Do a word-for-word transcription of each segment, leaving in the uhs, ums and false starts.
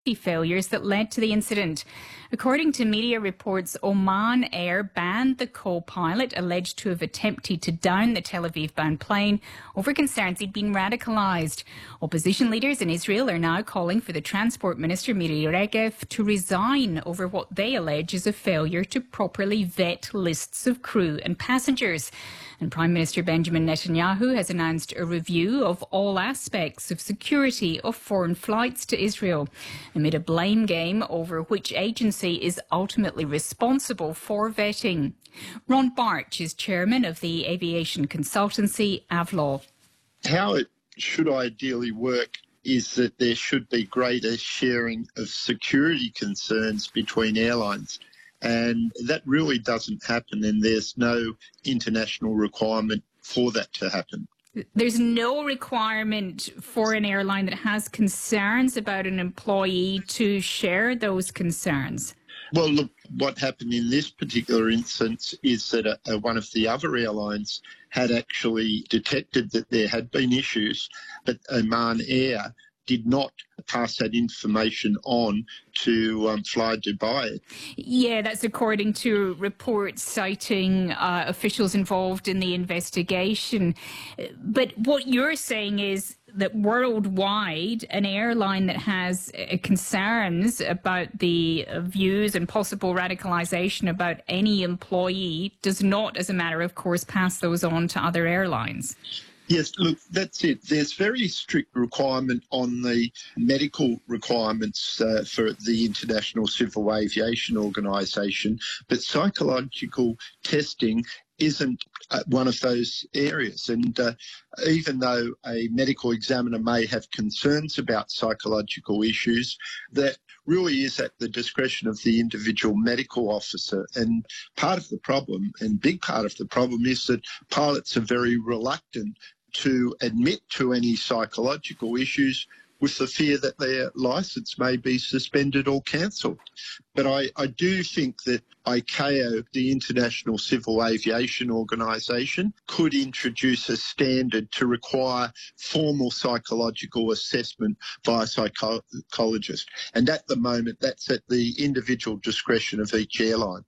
failures that led to the incident. According to media reports, Oman Air banned the co-pilot alleged to have attempted to down the Tel Aviv-bound plane over concerns he'd been radicalised. Opposition leaders in Israel are now calling for the Transport Minister Miri Regev to resign over what they allege is a failure to properly vet lists of crew and passengers. And Prime Minister Benjamin Netanyahu has announced a review of all aspects of security of foreign flights to Israel, amid a blame game over which agency is ultimately responsible for vetting. Ron Barch is chairman of the aviation consultancy Avlaw. How it should ideally work is that there should be greater sharing of security concerns between airlines. And that really doesn't happen, and there's no international requirement for that to happen. There's no requirement for an airline that has concerns about an employee to share those concerns. Well, look, what happened in this particular instance is that a, a, one of the other airlines had actually detected that there had been issues, but Oman Air did not pass that information on to um, Fly Dubai. Yeah, that's according to reports citing uh, officials involved in the investigation. But what you're saying is that worldwide, an airline that has uh, concerns about the uh, views and possible radicalisation about any employee does not, as a matter of course, pass those on to other airlines. Yes, look, that's it. There's very strict requirement on the medical requirements uh, for the International Civil Aviation Organisation, but psychological testing isn't uh, one of those areas. And uh, even though a medical examiner may have concerns about psychological issues, that really is at the discretion of the individual medical officer. And part of the problem, and big part of the problem, is that pilots are very reluctant to admit to any psychological issues with the fear that their licence may be suspended or cancelled. But I, I do think that I C A O, the International Civil Aviation Organisation, could introduce a standard to require formal psychological assessment by a psychologist. And at the moment, that's at the individual discretion of each airline.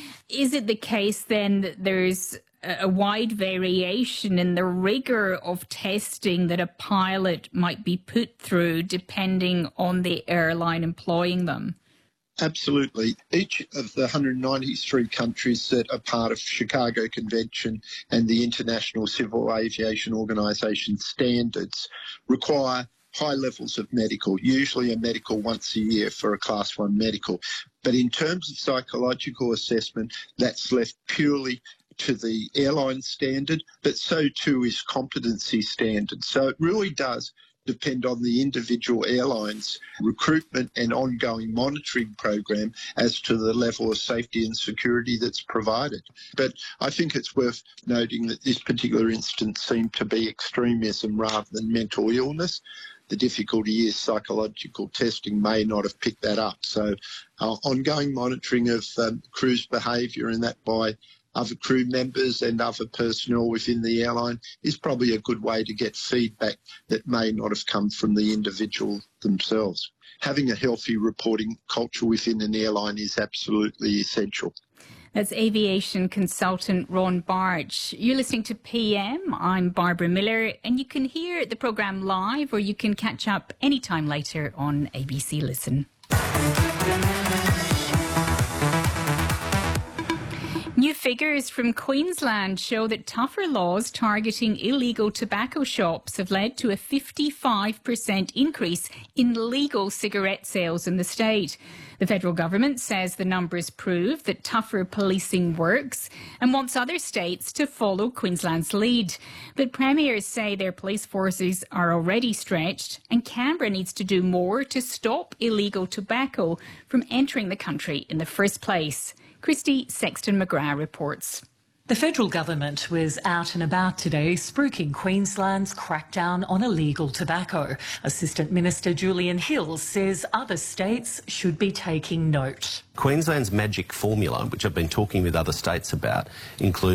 Is it the case then that there's a wide variation in the rigour of testing that a pilot might be put through depending on the airline employing them? Absolutely. Each of the one hundred ninety-three countries that are part of Chicago Convention and the International Civil Aviation Organisation standards require high levels of medical, usually a medical once a year for a class one medical. But in terms of psychological assessment, that's left purely to the airline standard, but so too is competency standard. So it really does depend on the individual airline's recruitment and ongoing monitoring program as to the level of safety and security that's provided. But I think it's worth noting that this particular instance seemed to be extremism rather than mental illness. The difficulty is psychological testing may not have picked that up. So uh, ongoing monitoring of um, crew's behaviour and that by other crew members and other personnel within the airline is probably a good way to get feedback that may not have come from the individual themselves. Having a healthy reporting culture within an airline is absolutely essential. That's aviation consultant Ron Barch. You're listening to P M. I'm Barbara Miller, and you can hear the programme live or you can catch up anytime later on A B C Listen. New figures from Queensland show that tougher laws targeting illegal tobacco shops have led to a fifty-five percent increase in legal cigarette sales in the state. The federal government says the numbers prove that tougher policing works and wants other states to follow Queensland's lead. But premiers say their police forces are already stretched and Canberra needs to do more to stop illegal tobacco from entering the country in the first place. Christy Sexton-McGrath reports. The federal government was out and about today spruiking Queensland's crackdown on illegal tobacco. Assistant Minister Julian Hill says other states should be taking note. Queensland's magic formula, which I've been talking with other states about, includes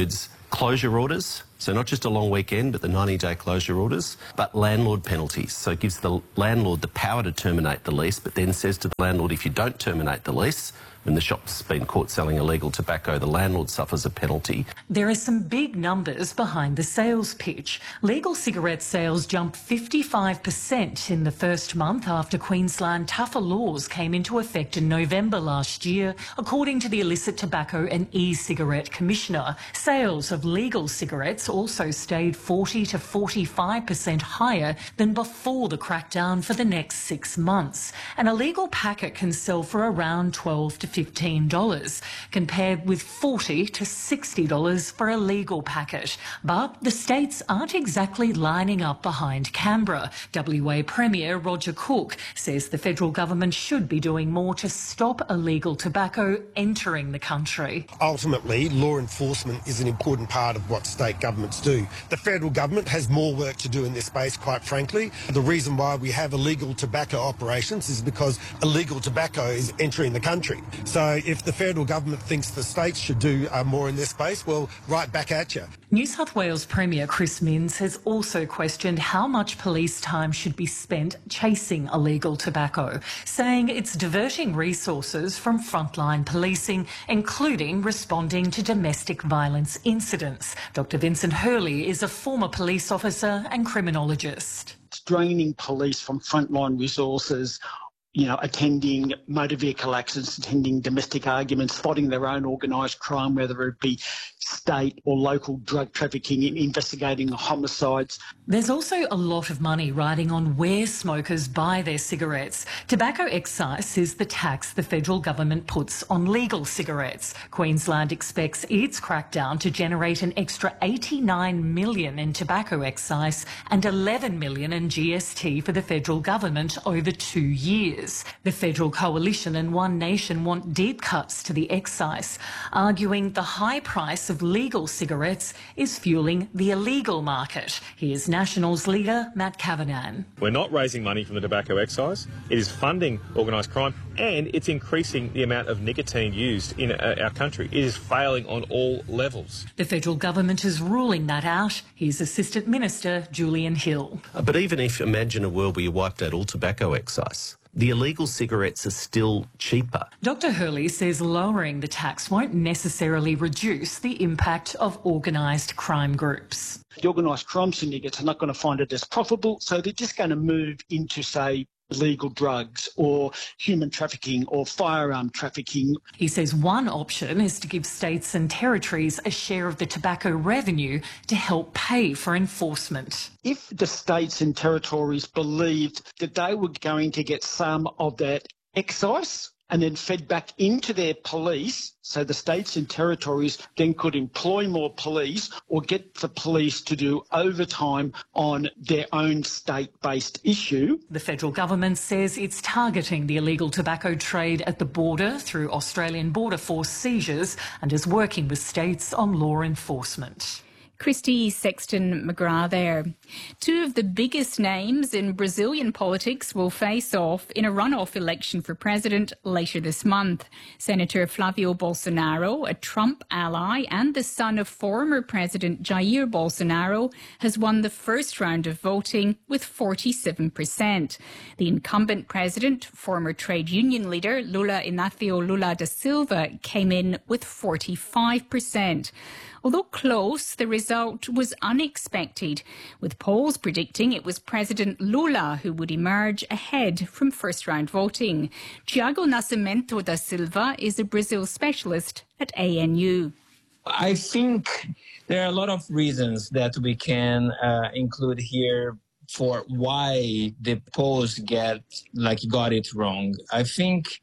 closure orders, so not just a long weekend, but the ninety-day closure orders, but landlord penalties. So it gives the landlord the power to terminate the lease, but then says to the landlord, if you don't terminate the lease, when the shop's been caught selling illegal tobacco, the landlord suffers a penalty. There are some big numbers behind the sales pitch. Legal cigarette sales jumped fifty-five percent in the first month after Queensland tougher laws came into effect in November last year, according to the Illicit Tobacco and E-Cigarette Commissioner. Sales of legal cigarettes also stayed forty to forty-five percent higher than before the crackdown for the next six months. An illegal packet can sell for around twelve to fifteen dollars, compared with forty to sixty dollars for a legal packet. But the states aren't exactly lining up behind Canberra. W A Premier Roger Cook says the federal government should be doing more to stop illegal tobacco entering the country. Ultimately, law enforcement is an important part of what state governments do. The federal government has more work to do in this space, quite frankly. The reason why we have illegal tobacco operations is because illegal tobacco is entering the country. So if the federal government thinks the states should do uh, more in this space, well, right back at you. New South Wales Premier Chris Minns has also questioned how much police time should be spent chasing illegal tobacco, saying it's diverting resources from frontline policing, including responding to domestic violence incidents. Doctor Vincent Hurley is a former police officer and criminologist. It's draining police from frontline resources, you know, attending motor vehicle accidents, attending domestic arguments, spotting their own organised crime, whether it be state or local drug trafficking, investigating homicides. There's also a lot of money riding on where smokers buy their cigarettes. Tobacco excise is the tax the federal government puts on legal cigarettes. Queensland expects its crackdown to generate an extra eighty-nine million dollars in tobacco excise and eleven million dollars in G S T for the federal government over two years. The Federal Coalition and One Nation want deep cuts to the excise, arguing the high price of legal cigarettes is fueling the illegal market. Here's Nationals leader Matt Cavanan. We're not raising money from the tobacco excise. It is funding organised crime and it's increasing the amount of nicotine used in uh, our country. It is failing on all levels. The federal government is ruling that out. Here's Assistant Minister Julian Hill. Uh, but even if imagine a world where you wiped out all tobacco excise, the illegal cigarettes are still cheaper. Doctor Hurley says lowering the tax won't necessarily reduce the impact of organised crime groups. The organised crime syndicates are not going to find it as profitable, so they're just going to move into, say, illegal drugs or human trafficking or firearm trafficking. He says one option is to give states and territories a share of the tobacco revenue to help pay for enforcement. If the states and territories believed that they were going to get some of that excise and then fed back into their police, so the states and territories then could employ more police or get the police to do overtime on their own state-based issue. The federal government says it's targeting the illegal tobacco trade at the border through Australian Border Force seizures and is working with states on law enforcement. Christy Sexton McGrath there. Two of the biggest names in Brazilian politics will face off in a runoff election for president later this month. Senator Flavio Bolsonaro, a Trump ally and the son of former President Jair Bolsonaro, has won the first round of voting with forty-seven percent. The incumbent president, former trade union leader Lula Inácio Lula da Silva, came in with forty-five percent. Although close, the result was unexpected, with polls predicting it was President Lula who would emerge ahead from first-round voting. Tiago Nascimento da Silva is a Brazil specialist at A N U. I think there are a lot of reasons that we can uh, include here for why the polls get like got it wrong. I think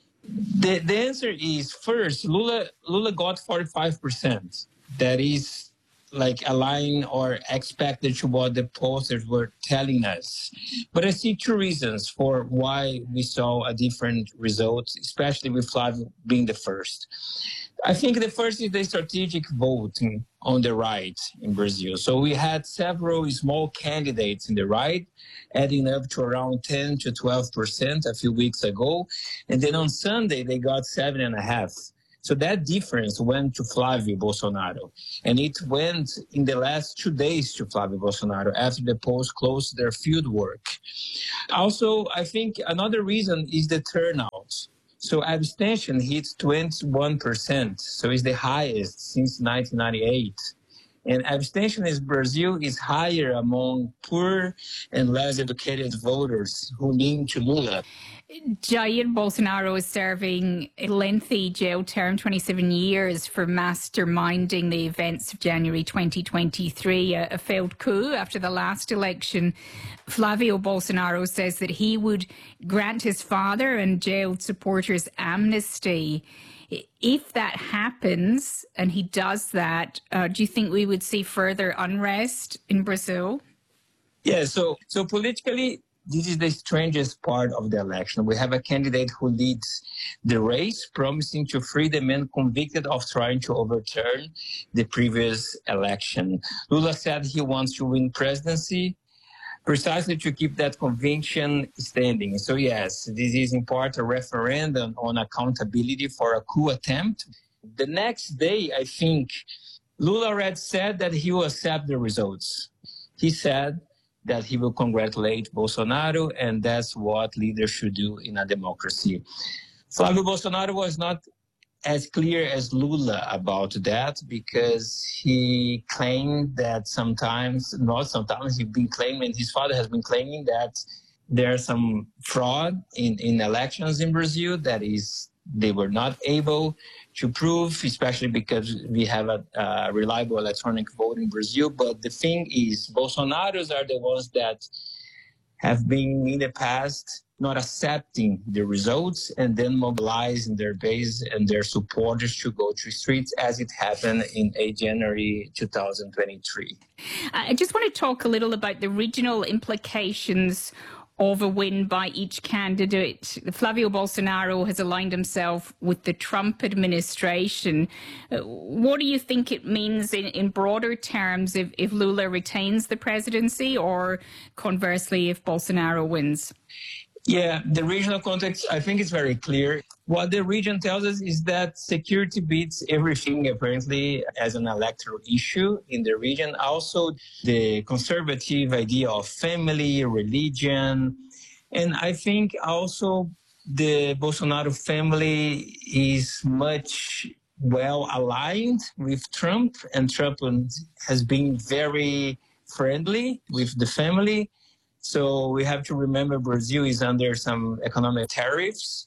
the, the answer is, first, Lula Lula got forty-five percent. That is like aligned or expected to what the pollsters were telling us. But I see two reasons for why we saw a different result, especially with Flavio being the first. I think the first is the strategic voting on the right in Brazil. So we had several small candidates in the right, adding up to around ten to twelve percent a few weeks ago. And then on Sunday, they got seven and a half. So that difference went to Flávio Bolsonaro. And it went in the last two days to Flávio Bolsonaro after the polls closed their field work. Also, I think another reason is the turnout. So abstention hits twenty-one percent, so it's the highest since nineteen ninety-eight. And abstention in Brazil is higher among poor and less educated voters who lean to Lula. Jair Bolsonaro is serving a lengthy jail term, twenty-seven years, for masterminding the events of January twenty twenty-three, a, a failed coup after the last election. Flávio Bolsonaro says that he would grant his father and jailed supporters amnesty. If that happens, and he does that, uh, do you think we would see further unrest in Brazil? Yeah, so so politically, this is the strangest part of the election. We have a candidate who leads the race, promising to free the men convicted of trying to overturn the previous election. Lula said he wants to win presidency precisely to keep that conviction standing. So yes, this is in part a referendum on accountability for a coup attempt. The next day, I think, Lula already said that he will accept the results. He said that he will congratulate Bolsonaro, and that's what leaders should do in a democracy. Flávio Bolsonaro was not as clear as Lula about that, because he claimed that sometimes, not sometimes, he's been claiming, his father has been claiming that there's some fraud in, in elections in Brazil, that is, they were not able to prove, especially because we have a, a reliable electronic vote in Brazil. But the thing is, Bolsonaros are the ones that have been in the past not accepting the results and then mobilizing their base and their supporters to go to streets, as it happened in January two thousand twenty-three. I just want to talk a little about the regional implications of a win by each candidate. Flávio Bolsonaro has aligned himself with the Trump administration. What do you think it means in, in broader terms if, if Lula retains the presidency, or conversely if Bolsonaro wins? Yeah, the regional context, I think it's very clear. What the region tells us is that security beats everything, apparently, as an electoral issue in the region. Also, the conservative idea of family, religion, and I think also the Bolsonaro family is much well aligned with Trump, and Trump has been very friendly with the family. So we have to remember Brazil is under some economic tariffs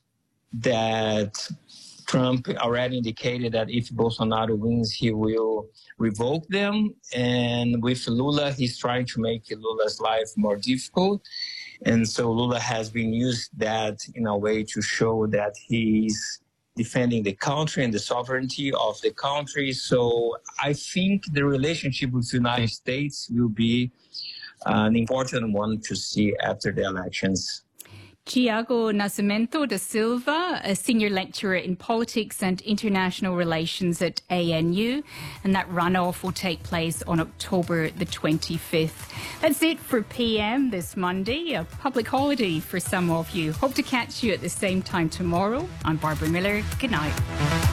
that Trump already indicated that if Bolsonaro wins, he will revoke them. And with Lula, he's trying to make Lula's life more difficult. And so Lula has been used that in a way to show that he's defending the country and the sovereignty of the country. So I think the relationship with the United States will be an important one to see after the elections. Tiago Nascimento da Silva, a senior lecturer in politics and international relations at A N U, and that runoff will take place on October the twenty-fifth. That's it for P M this Monday, a public holiday for some of you. Hope to catch you at the same time tomorrow. I'm Barbara Miller. Good night.